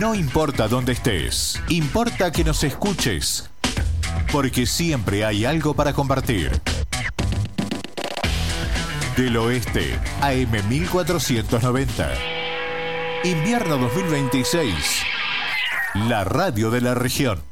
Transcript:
No importa dónde estés, importa que nos escuches, porque siempre hay algo para compartir. Del Oeste, AM 1490. Invierno 2026. La radio de la región.